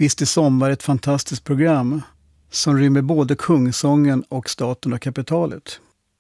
Visst är Sommar ett fantastiskt program som rymmer både Kungsången och Staten och kapitalet.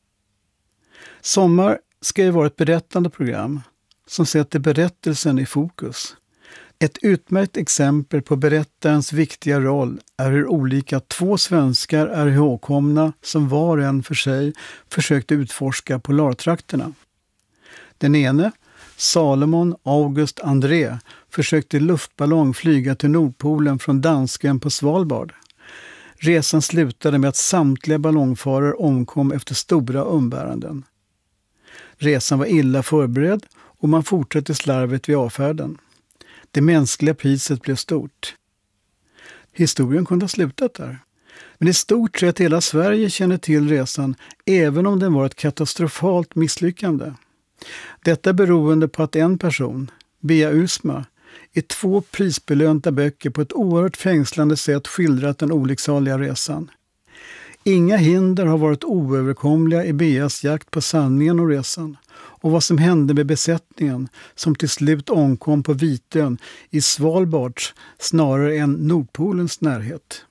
Sommar ska ju vara ett berättande program som sätter berättelsen i fokus. Ett utmärkt exempel på berättarens viktiga roll är hur olika två svenskar är ihågkomna som var och en för sig försökte utforska polartrakterna. Den ene, Salomon August André, försökte luftballong flyga till Nordpolen från Dansken på Svalbard. Resan slutade med att samtliga ballongfarare omkom efter stora umbäranden. Resan var illa förberedd och man fortsatte slarvet vid avfärden. Det mänskliga priset blev stort. Historien kunde ha slutat där. Men i stort sett hela Sverige känner till resan, även om den var ett katastrofalt misslyckande. Detta beroende på att en person, Bea Usma, i 2 prisbelönta böcker på ett oerhört fängslande sätt skildrat den olycksaliga resan. Inga hinder har varit oöverkomliga i Beas jakt på sanningen om resan och vad som hände med besättningen som till slut omkom på Vitön i Svalbards snarare än Nordpolens närhet.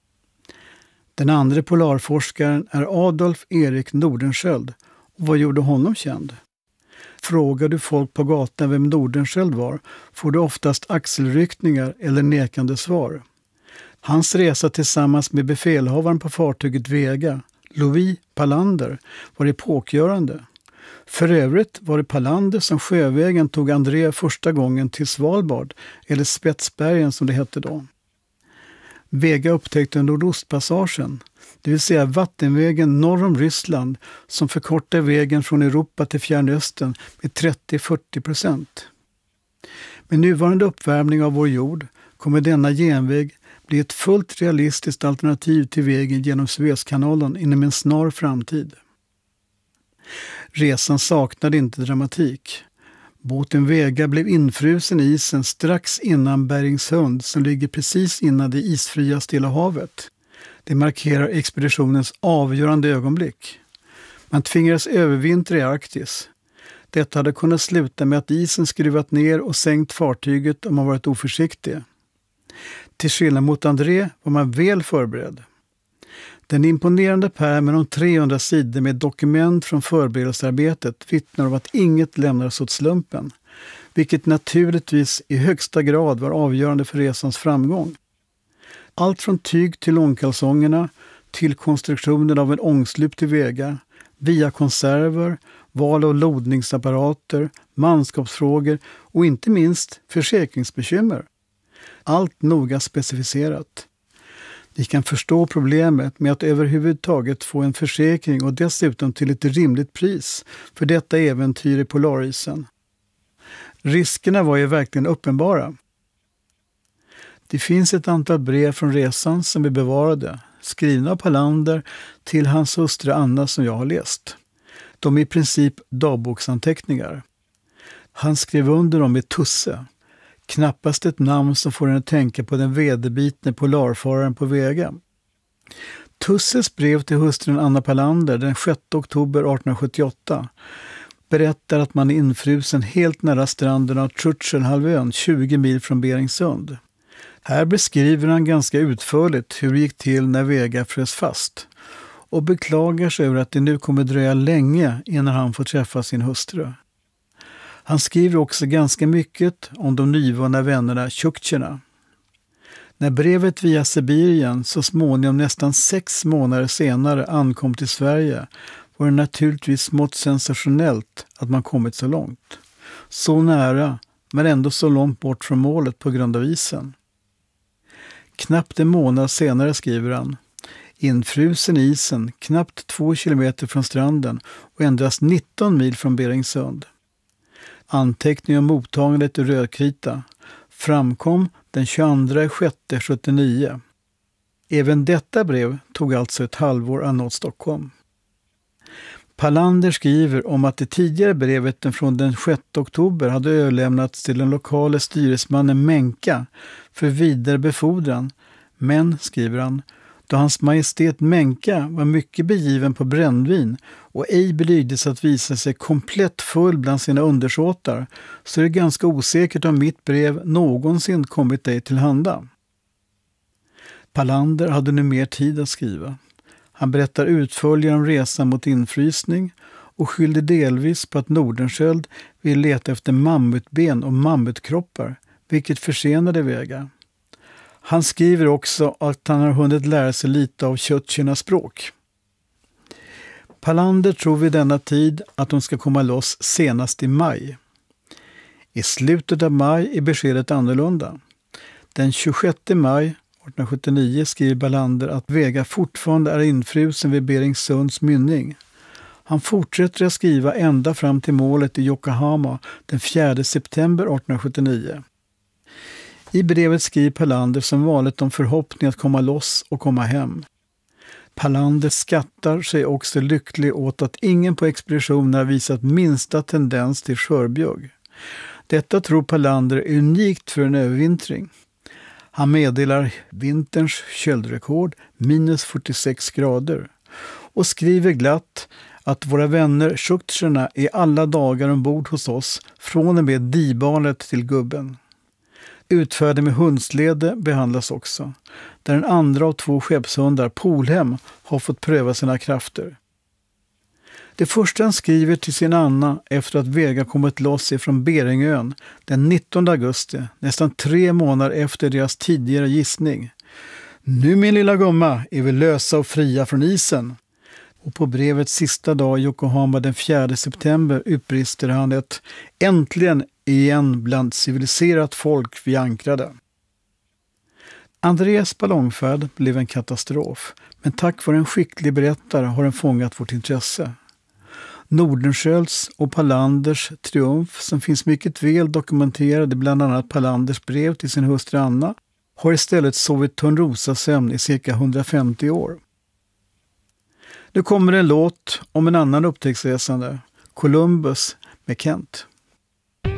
Den andra polarforskaren är Adolf Erik Nordenskiöld, och vad gjorde honom känd? Frågar du folk på gatan vem Nordenskiöld var får du oftast axelryckningar eller nekande svar. Hans resa tillsammans med befälhavaren på fartyget Vega, Louis Palander, var epokgörande. För övrigt var det Palander som sjövägen tog André första gången till Svalbard, eller Spetsbergen som det hette då. Vega upptäckte Nordostpassagen, det vill säga vattenvägen norr om Ryssland som förkortar vägen från Europa till Fjärran Östern med 30-40%. Med nuvarande uppvärmning av vår jord kommer denna genväg bli ett fullt realistiskt alternativ till vägen genom Suezkanalen inom en snar framtid. Resan saknade inte dramatik. Båten Vega blev infrusen i isen strax innan Berringshund som ligger precis innan det isfria Stilla havet. Det markerar expeditionens avgörande ögonblick. Man tvingades övervintra i Arktis. Detta hade kunnat sluta med att isen skruvat ner och sänkt fartyget om man varit oförsiktig. Till skillnad mot André var man väl förberedd. Den imponerande pärmen om 300 sidor med dokument från förberedelsearbetet vittnar om att inget lämnades åt slumpen, vilket naturligtvis i högsta grad var avgörande för resans framgång. Allt från tyg till långkalsongerna till konstruktionen av en ångslup till Vega, via konserver, val av lodningsapparater, manskapsfrågor och inte minst försäkringsbekymmer. Allt noga specificerat. Vi kan förstå problemet med att överhuvudtaget få en försäkring och dessutom till ett rimligt pris för detta äventyr i polarisen. Riskerna var ju verkligen uppenbara. Det finns ett antal brev från resan som är bevarade, skrivna av Palander till hans hustru Anna som jag har läst. De är i princip dagboksanteckningar. Han skrev under dem med Tusse. Knappast ett namn som får en att tänka på den vederbitne polarfararen på Vega. Tusses brev till hustrun Anna Palander den 6 oktober 1878 berättar att man är infrusen helt nära stranden av Churchillhalvön 20 mil från Berringshund. Här beskriver han ganska utförligt hur det gick till när Vega frös fast och beklagar sig över att det nu kommer dröja länge innan han får träffa sin hustru. Han skriver också ganska mycket om de nyvunna vännerna Tjuktjerna. När brevet via Sibirien så småningom nästan 6 månader senare ankom till Sverige var det naturligtvis smått sensationellt att man kommit så långt. Så nära, men ändå så långt bort från målet på grund av isen. Knappt en månad senare skriver han: infrusen i isen knappt 2 kilometer från stranden och endast 19 mil från Berringshund. Anteckning om mottagandet i rödkrita framkom den 22/6/79. Även detta brev tog alltså ett halvår att nå Stockholm. Palander skriver om att det tidigare brevet från den 6 oktober hade överlämnats till den lokala styresmannen Menka för vidare befordran. Men, skriver han, då hans majestät Menka var mycket begiven på brännvin och ej belyddes att visa sig komplett full bland sina undersåtar, så är det ganska osäkert om mitt brev någonsin kommit dig till handa. Palander hade nu mer tid att skriva. Han berättar utförligare om resan mot infrysning och skyllde delvis på att Nordenskiöld ville leta efter mammutben och mammutkroppar, vilket försenade Vega. Han skriver också att han har hunnit lära sig lite av Tjötjernas språk. Palander tror vid denna tid att de ska komma loss senast i maj. I slutet av maj är beskedet annorlunda. Den 26 maj 1879 skriver Palander att Vega fortfarande är infrusen vid Beringsunds mynning. Han fortsätter att skriva ända fram till målet i Yokohama den 4 september 1879. I brevet skriver Palander som vanligt om förhoppning att komma loss och komma hem. Palander skattar sig också lycklig åt att ingen på expeditionen har visat minsta tendens till skörbjugg. Detta tror Palander är unikt för en övervintring. Han meddelar vinterns köldrekord, minus 46 grader, och skriver glatt att våra vänner Tjuktjerna är alla dagar ombord hos oss, från och med dibarnet till gubben. Utfärder med hundslede behandlas också, där den andra av 2 skeppshundar, Polhem, har fått pröva sina krafter. Det första han skriver till sin Anna efter att Vega kommit loss ifrån Beringön den 19 augusti, nästan 3 månader efter deras tidigare gissning. Nu min lilla gumma är vi lösa och fria från isen. Och på brevets sista dag i Yokohama den 4 september utbrister han ett äntligen igen bland civiliserat folk vi ankrade. Andreas ballongfärd blev en katastrof, men tack vare en skicklig berättare har den fångat vårt intresse. Nordenskiölds och Palanders triumf, som finns mycket väl dokumenterad i bland annat Palanders brev till sin hustru Anna, har istället sovit Törnrosasömn i cirka 150 år. Nu kommer en låt om en annan upptäcktsresande, Columbus med Kent.